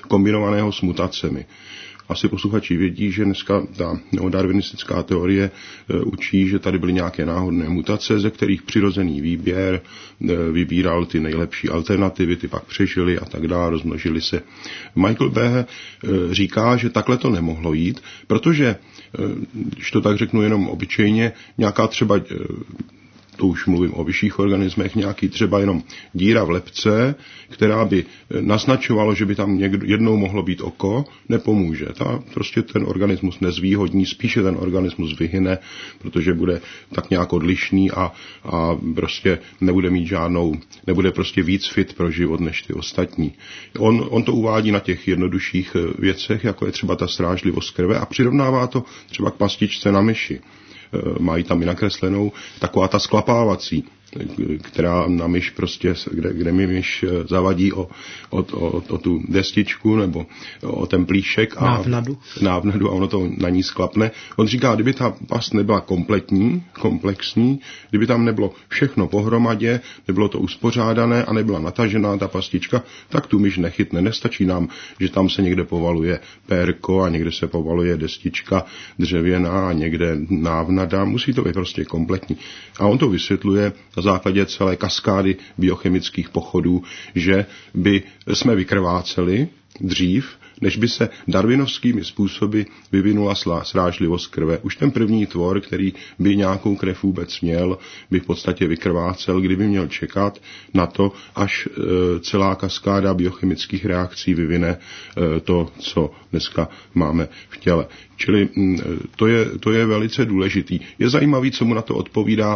kombinovaného s mutacemi. Asi posluchači vědí, že dneska ta neodarwinistická teorie učí, že tady byly nějaké náhodné mutace, ze kterých přirozený výběr vybíral ty nejlepší alternativy, ty pak přežili a tak dále, rozmnožili se. Michael Behe říká, že takhle to nemohlo jít, protože, když to tak řeknu jenom obyčejně, nějaká třeba, to už mluvím o vyšších organismech, nějaký třeba jenom díra v lebce, která by naznačovalo, že by tam jednou mohlo být oko, nepomůže. Prostě ten organismus nezvýhodní, spíše ten organismus vyhyne, protože bude tak nějak odlišný a prostě nebude prostě víc fit pro život než ty ostatní. On to uvádí na těch jednodušších věcech, jako je třeba ta srážlivost krve a přirovnává to třeba k mastičce na myši. Mají tam i nakreslenou taková ta sklapávací, která na myš prostě, kde mi myš zavadí o tu destičku nebo o ten plíšek a návnadu a ono to na ní sklapne. On říká, kdyby ta past nebyla komplexní, kdyby tam nebylo všechno pohromadě, nebylo to uspořádané a nebyla natažená ta pastička, tak tu myš nechytne. Nestačí nám, že tam se někde povaluje pérko a někde se povaluje destička dřevěná a někde návnada. Musí to být prostě kompletní. A on to vysvětluje na základě celé kaskády biochemických pochodů, že by jsme vykrváceli dřív, než by se darwinovskými způsoby vyvinula srážlivost krve. Už ten první tvor, který by nějakou krev vůbec měl, by v podstatě vykrvácel, kdyby měl čekat na to, až celá kaskáda biochemických reakcí vyvine to, co dneska máme v těle. Čili to je velice důležitý. Je zajímavý, co mu na to odpovídá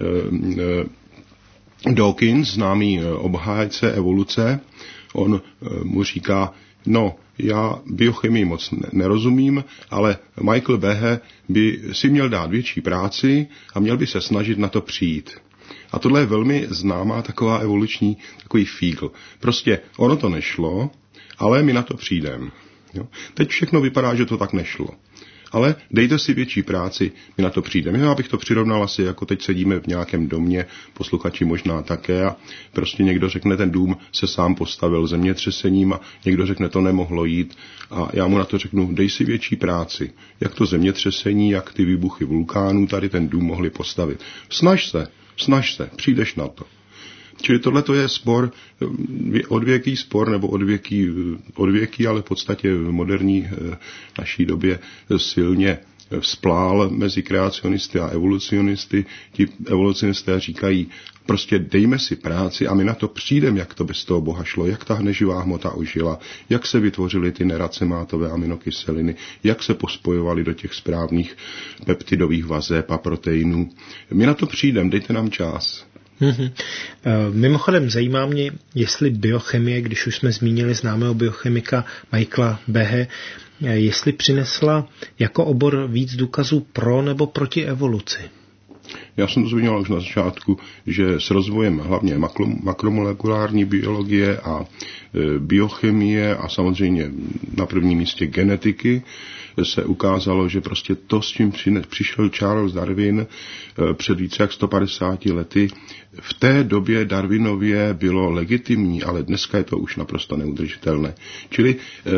Dawkins, známý obhájce evoluce. On mu říká, já biochemii moc nerozumím, ale Michael Behe by si měl dát větší práci a měl by se snažit na to přijít. A tohle je velmi známá taková evoluční, takový fígl. Prostě ono to nešlo, ale my na to přijdeme. Teď všechno vypadá, že to tak nešlo. Ale dejte si větší práci, my na to přijdeme. Já bych to přirovnal asi, jako teď sedíme v nějakém domě, posluchači možná také, a prostě někdo řekne, ten dům se sám postavil zemětřesením a někdo řekne, to nemohlo jít. A já mu na to řeknu, dej si větší práci. Jak to zemětřesení, jak ty výbuchy vulkánů tady ten dům mohli postavit. Snaž se, přijdeš na to. Čili tohle to je spor, odvěký spor, nebo odvěký, ale v podstatě v moderní naší době silně vzplál mezi kreacionisty a evolucionisty. Ti evolucionisté říkají, prostě dejme si práci a my na to přijdeme, jak to bez toho Boha šlo, jak ta neživá hmota ožila, jak se vytvořily ty neracemátové aminokyseliny, jak se pospojovaly do těch správných peptidových vazeb a proteinů. My na to přijdeme, dejte nám čas. Mimochodem zajímá mě, jestli biochemie, když už jsme zmínili známého biochemika Michaela Behe, jestli přinesla jako obor víc důkazů pro nebo proti evoluci. Já jsem to zmínil už na začátku, že s rozvojem hlavně makromolekulární biologie a biochemie a samozřejmě na prvním místě genetiky se ukázalo, že prostě to, s čím přišel Charles Darwin před více jak 150 lety, v té době Darwinově bylo legitimní, ale dneska je to už naprosto neudržitelné. Čili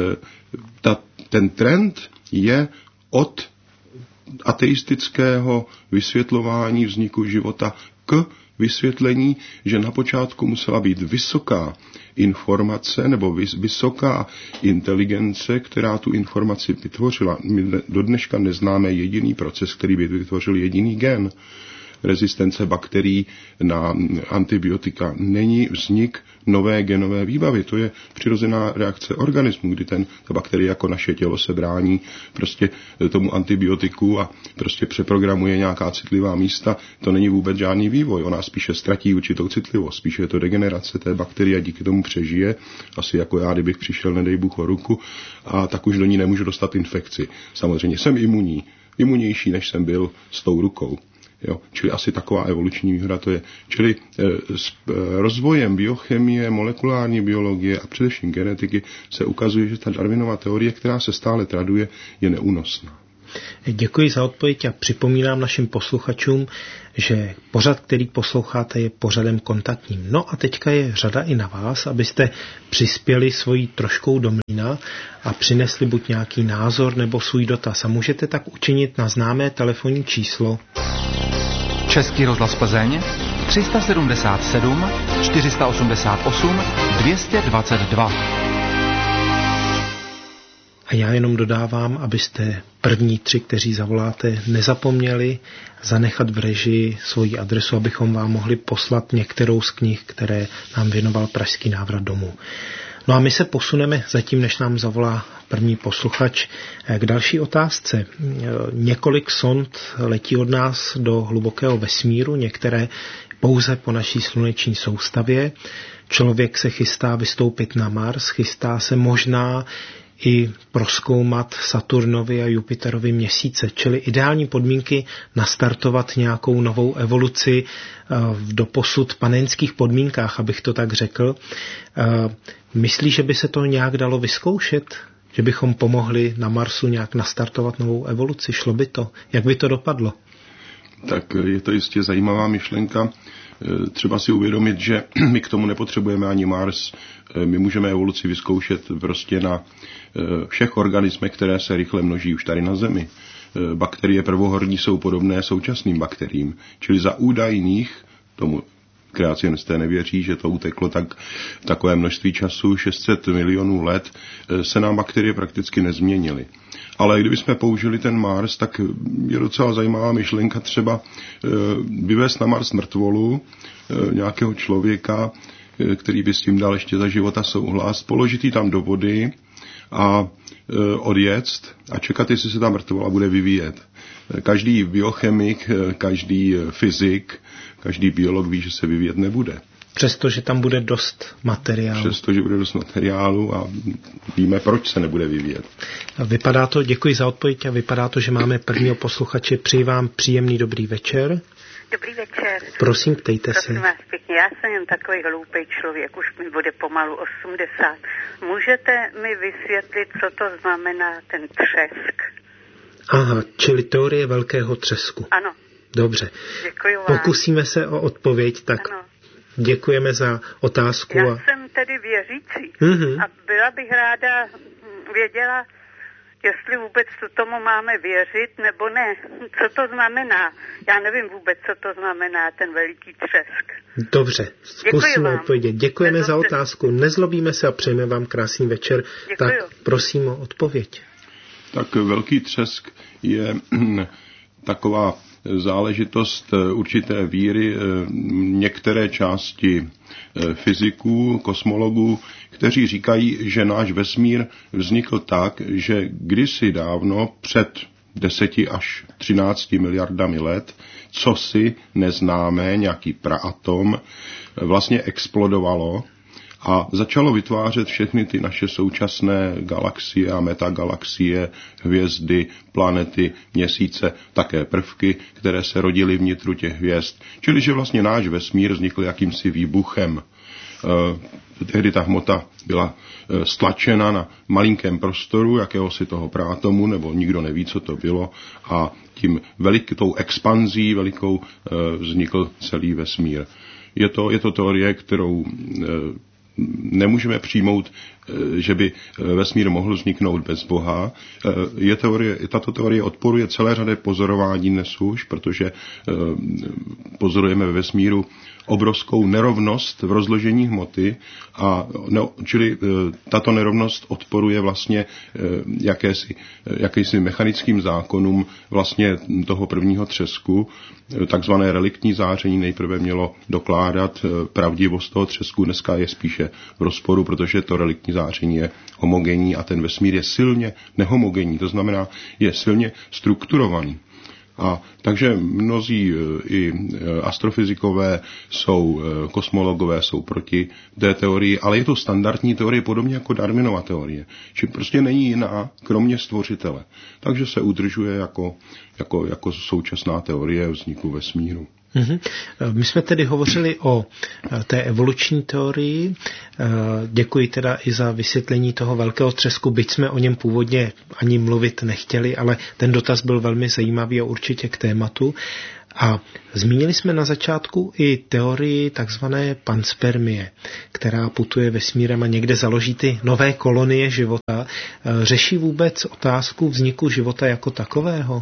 ten trend je od ateistického vysvětlování vzniku života k vysvětlení, že na počátku musela být vysoká informace nebo vysoká inteligence, která tu informaci vytvořila. My do dneška neznáme jediný proces, který by vytvořil jediný gen. Rezistence bakterií na antibiotika není vznik nové genové výbavy. To je přirozená reakce organismu, kdy ta bakterie jako naše tělo se brání prostě tomu antibiotiku a prostě přeprogramuje nějaká citlivá místa. To není vůbec žádný vývoj. Ona spíše ztratí určitou citlivost. Spíše je to degenerace té bakterie a díky tomu přežije. Asi jako já, kdybych přišel, nedej Bůh, o ruku, a tak už do ní nemůžu dostat infekci. Samozřejmě jsem imunnější, než jsem byl s tou rukou. Jo, čili asi taková evoluční výhoda to je. Čili s rozvojem biochemie, molekulární biologie a především genetiky se ukazuje, že ta Darwinova teorie, která se stále traduje, je neúnosná. Děkuji za odpověď a připomínám našim posluchačům, že pořad, který posloucháte, je pořadem kontaktním. No a teďka je řada i na vás, abyste přispěli svojí troškou do mlýna a přinesli buď nějaký názor nebo svůj dotaz. A můžete tak učinit na známé telefonní číslo Český rozhlas Plzeň 377 488 222. A já jenom dodávám, abyste první 3, kteří zavoláte, nezapomněli zanechat v režii svoji adresu, abychom vám mohli poslat některou z knih, které nám věnoval Pražský návrat domů. No a my se posuneme zatím, než nám zavolá první posluchač, k další otázce. Několik sond letí od nás do hlubokého vesmíru, některé pouze po naší sluneční soustavě. Člověk se chystá vystoupit na Mars, chystá se možná i prozkoumat Saturnovi a Jupiterovi měsíce, čili ideální podmínky nastartovat nějakou novou evoluci v doposud panenských podmínkách, abych to tak řekl. Myslí, že by se to nějak dalo vyzkoušet? Že bychom pomohli na Marsu nějak nastartovat novou evoluci? Šlo by to? Jak by to dopadlo? Tak je to jistě zajímavá myšlenka. Třeba si uvědomit, že my k tomu nepotřebujeme ani Mars. My můžeme evoluci vyzkoušet prostě na všech organismech, které se rychle množí už tady na Zemi. Bakterie prvohorní jsou podobné současným bakteriím. Čili za údajných, tomu kreacionisté nevěří, že to uteklo takové množství času, 600 milionů let, se nám bakterie prakticky nezměnily. Ale kdybychom použili ten Mars, tak je docela zajímavá myšlenka třeba vyvést na Mars mrtvolu nějakého člověka, který by s tím dal ještě za života souhlas, položit ji tam do vody a odjet a čekat, jestli se ta mrtvola bude vyvíjet. Každý biochemik, každý fyzik, každý biolog ví, že se vyvíjet nebude. Přestože tam bude dost materiálu. Přestože bude dost materiálu a víme, proč se nebude vyvíjet. Vypadá to, děkuji za odpověď a vypadá to, že máme prvního posluchače. Přeji vám příjemný dobrý večer. Dobrý večer. Prosím, ptejte se. Prosím vás pěkně, já jsem jen takový hloupý člověk, už mi bude pomalu 80. Můžete mi vysvětlit, co to znamená ten třesk? Aha, čili teorie velkého třesku. Ano. Dobře. Děkuji vám. Pokusíme se o odpověď, tak ano. Děkujeme za otázku. Já jsem tedy věřící a byla bych ráda věděla, jestli vůbec tomu máme věřit, nebo ne. Co to znamená? Já nevím vůbec, co to znamená, ten veliký třesk. Dobře, zkusíme odpovědět. Děkujeme za otázku. Nezlobíme se a přejeme vám krásný večer. Děkuju. Tak prosím o odpověď. Tak velký třesk je taková záležitost určité víry některé části fyziků, kosmologů, kteří říkají, že náš vesmír vznikl tak, že kdysi dávno před 10 až 13 miliardami let cosi neznámé, nějaký praatom, vlastně explodovalo a začalo vytvářet všechny ty naše současné galaxie a metagalaxie, hvězdy, planety, měsíce, také prvky, které se rodily vnitru těch hvězd. Čili, že vlastně náš vesmír vznikl jakýmsi výbuchem. Tehdy ta hmota byla stlačena na malinkém prostoru jakéhosi toho prátomu, nebo nikdo neví, co to bylo, a tím tou expanzí velikou vznikl celý vesmír. Je to teorie, kterou nemůžeme přijmout, že by vesmír mohl vzniknout bez Boha. Tato teorie odporuje celé řadě pozorování dnes už, protože pozorujeme ve vesmíru obrovskou nerovnost v rozložení hmoty, čili tato nerovnost odporuje vlastně jakýsi mechanickým zákonům vlastně toho prvního třesku. Takzvané reliktní záření nejprve mělo dokládat pravdivost toho třesku, dneska je spíše v rozporu, protože to reliktní záření je homogenní a ten vesmír je silně nehomogenní, to znamená, je silně strukturovaný. A takže mnozí i astrofyzikové kosmologové jsou proti té teorii, ale je to standardní teorie, podobně jako Darwinova teorie. Či prostě není jiná, kromě stvořitele. Takže se udržuje jako současná teorie vzniku vesmíru. My jsme tedy hovořili o té evoluční teorii. Děkuji teda i za vysvětlení toho velkého třesku, byť jsme o něm původně ani mluvit nechtěli, ale ten dotaz byl velmi zajímavý a určitě k tématu. A zmínili jsme na začátku i teorii takzvané panspermie, která putuje vesmírem a někde založí ty nové kolonie života. Řeší vůbec otázku vzniku života jako takového?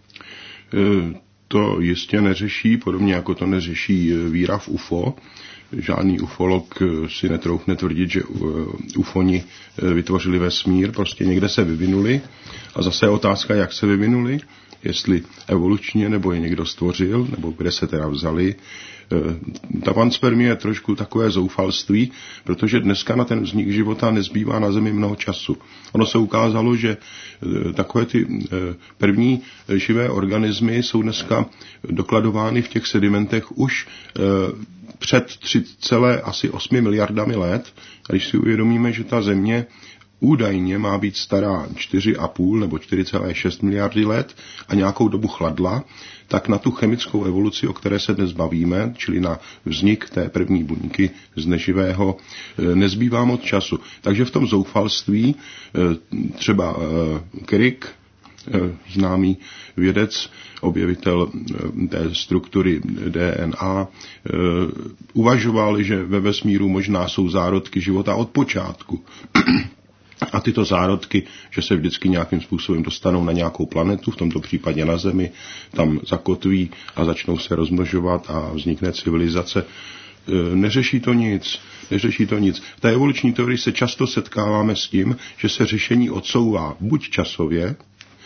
To jistě neřeší, podobně jako to neřeší víra v UFO. Žádný ufolog si netroufne tvrdit, že ufoni vytvořili vesmír, prostě někde se vyvinuli. A zase je otázka, jak se vyvinuli, jestli evolučně, nebo je někdo stvořil, nebo kde se teda vzali. Ta panspermie je trošku takové zoufalství, protože dneska na ten vznik života nezbývá na Zemi mnoho času. Ono se ukázalo, že takové ty první živé organismy jsou dneska dokladovány v těch sedimentech už před 3,8 miliardami let. A když si uvědomíme, že ta Země údajně má být stará 4,5 nebo 4,6 miliardy let a nějakou dobu chladla, tak na tu chemickou evoluci, o které se dnes bavíme, čili na vznik té první buňky z neživého, nezbývá moc času. Takže v tom zoufalství třeba Crick, známý vědec, objevitel té struktury DNA, uvažoval, že ve vesmíru možná jsou zárodky života od počátku. A tyto zárodky, že se vždycky nějakým způsobem dostanou na nějakou planetu, v tomto případě na Zemi, tam zakotví a začnou se rozmnožovat a vznikne civilizace. Neřeší to nic. V té evoluční teorii se často setkáváme s tím, že se řešení odsouvá buď časově,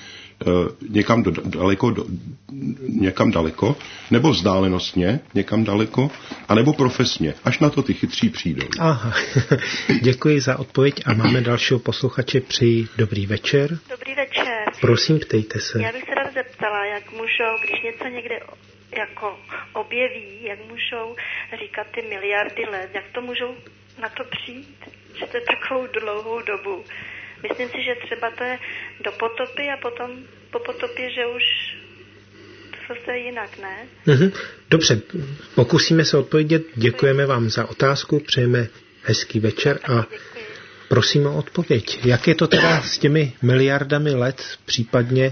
někam daleko, nebo vzdálenostně někam daleko, anebo profesně. Až na to ty chytří přijdou. Aha, děkuji za odpověď a máme dalšího posluchače. Přeji dobrý večer. Dobrý večer. Prosím, ptejte se. Já bych se rád zeptala, jak můžou, když něco někde jako objeví, jak můžou říkat ty miliardy let, jak to můžou na to přijít, že to je takovou dlouhou dobu. Myslím si, že třeba to je do potopy a potom po potopě, že už to zase jinak, ne? Dobře, pokusíme se odpovědět. Děkujeme vám za otázku, přejeme hezký večer a prosím o odpověď. Jak je to teda s těmi miliardami let, případně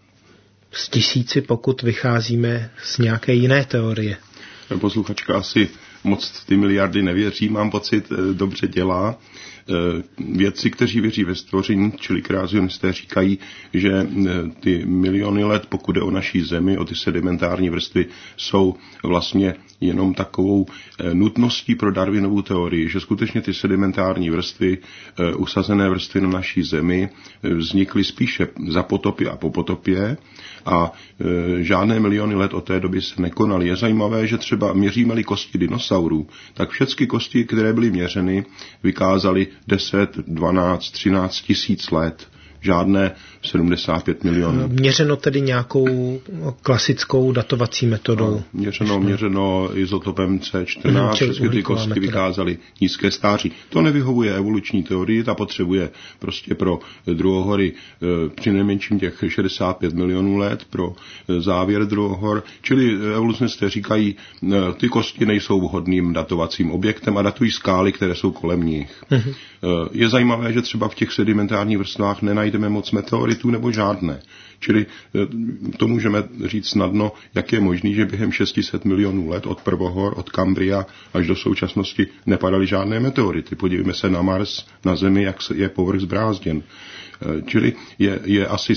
s tisíci, pokud vycházíme z nějaké jiné teorie? Posluchačka asi moc ty miliardy nevěří, mám pocit, dobře dělá. Vědci, kteří věří ve stvoření, čili kreacionisté, říkají, že ty miliony let, pokud jde o naší Zemi, o ty sedimentární vrstvy, jsou vlastně jenom takovou nutností pro Darwinovu teorii, že skutečně ty sedimentární vrstvy, usazené vrstvy na naší Zemi, vznikly spíše za potopy a po potopě a žádné miliony let od té doby se nekonaly. Je zajímavé, že třeba měříme-li kosti dinosaurů, tak všechny kosti, které byly měřeny, vykázaly 10, 12, 13 tisíc let. Žádné 75 milionů. Měřeno tedy nějakou klasickou datovací metodou? Měřeno izotopem C14, všechny ty kosti vykázaly nízké stáří. To nevyhovuje evoluční teorii, ta potřebuje prostě pro druhohory přinejmenším těch 65 milionů let, pro závěr druhohor, čili evolucionisté říkají, ty kosti nejsou vhodným datovacím objektem a datují skály, které jsou kolem nich. Je zajímavé, že třeba v těch sedimentárních vrstvách nenajdeme moc meteoritů nebo žádné. Čili to můžeme říct snadno, jak je možný, že během 600 milionů let od prvohor, od Kambria až do současnosti nepadaly žádné meteority. Podívejme se na Mars, na Zemi, jak je povrch zbrázděn. Čili je asi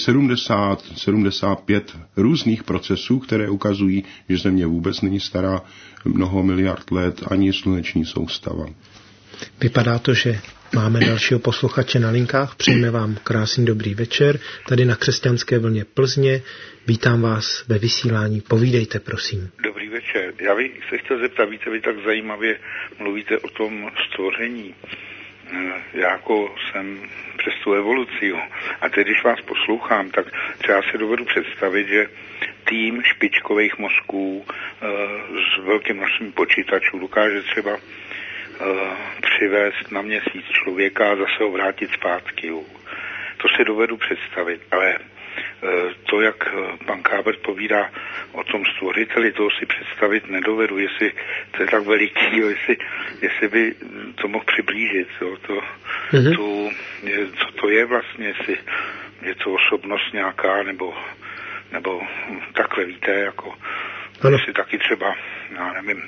70-75 různých procesů, které ukazují, že Země vůbec není stará mnoho miliard let, ani sluneční soustava. Vypadá to, že máme dalšího posluchače na linkách. Přejeme vám krásný dobrý večer. Tady na Křesťanské vlně Plzně. Vítám vás ve vysílání. Povídejte, prosím. Dobrý večer. Já bych se chtěl zeptat, víte, vy tak zajímavě mluvíte o tom stvoření. Já jako jsem přes tu evoluci. Jo. A teď, když vás poslouchám, tak třeba si dovedu představit, že tým špičkových mozků s velkým množstvím počítačů dokáže třeba přivést na Měsíc člověka a zase ho vrátit zpátky. Jo. to si dovedu představit, ale to, jak pan Kábert povídá o tom stvořiteli, toho si představit nedovedu, jestli to je tak veliký, jestli by to mohl přiblížit, co to je vlastně, jestli je to osobnost nějaká, nebo takhle, víte, jako jestli taky třeba, já nevím,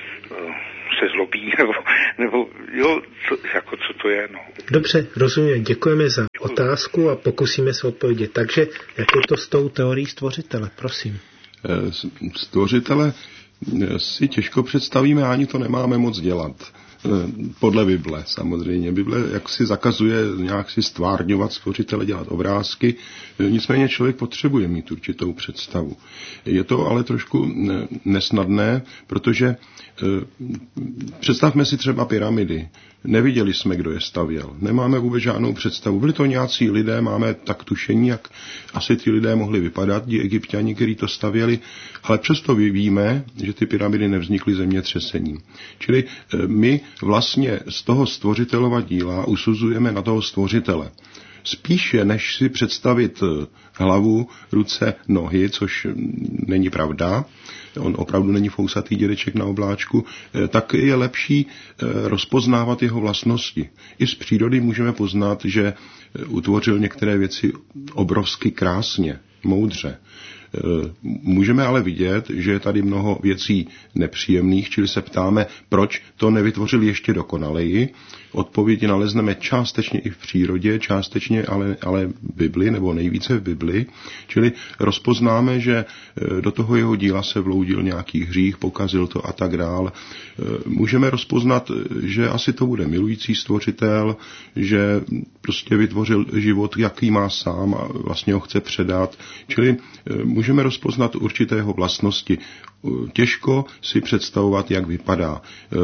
se zlobí, nebo jo, co to je, no. Dobře, rozumím, děkujeme za otázku a pokusíme se odpovědět. Takže, jak je to s tou teorií stvořitele, prosím? Stvořitele si těžko představíme, ani to nemáme moc dělat. Podle Bible samozřejmě. Bible jak si zakazuje nějak si stvárňovat stvořitele, dělat obrázky, nicméně člověk potřebuje mít určitou představu. Je to ale trošku nesnadné, protože představme si třeba pyramidy. Neviděli jsme, kdo je stavěl. Nemáme vůbec žádnou představu. Byli to nějací lidé, máme tak tušení, jak asi ty lidé mohli vypadat, ti Egypťani, kteří to stavěli, ale přesto víme, že ty pyramidy nevznikly zemětřesením. Čili my vlastně z toho stvořitelova díla usuzujeme na toho stvořitele. Spíše, než si představit hlavu, ruce, nohy, což není pravda, on opravdu není fousatý dědeček na obláčku, tak je lepší rozpoznávat jeho vlastnosti. I z přírody můžeme poznat, že utvořil některé věci obrovsky krásně, moudře. Můžeme ale vidět, že je tady mnoho věcí nepříjemných, čili se ptáme, proč to nevytvořil ještě dokonaleji. Odpovědi nalezneme částečně i v přírodě, částečně ale v Bibli, nebo nejvíce v Bibli. Čili rozpoznáme, že do toho jeho díla se vloudil nějaký hřích, pokazil to a tak dál. Můžeme rozpoznat, že asi to bude milující stvořitel, že prostě vytvořil život, jaký má sám a vlastně ho chce předat. Čili můžeme rozpoznat určité jeho vlastnosti. Těžko si představovat, jak vypadá.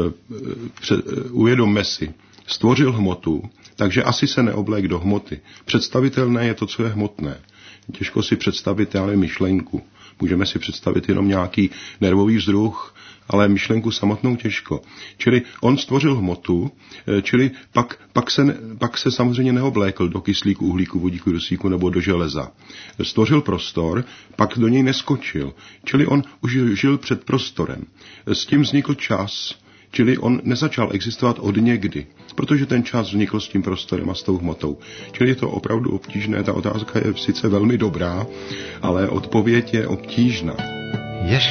Uvědomme si, stvořil hmotu, takže asi se neoblék do hmoty. Představitelné je to, co je hmotné. Těžko si představit, já nevím, myšlenku. Můžeme si představit jenom nějaký nervový vzruch, ale myšlenku samotnou těžko. Čili on stvořil hmotu, čili pak se samozřejmě neoblékl do kyslíku, uhlíku, vodíku, dusíku nebo do železa. Stvořil prostor, pak do něj neskočil. Čili on už žil před prostorem. S tím vznikl čas, čili on nezačal existovat od někdy, protože ten čas vznikl s tím prostorem a s tou hmotou. Čili je to opravdu obtížné, ta otázka je sice velmi dobrá, ale odpověď je obtížná.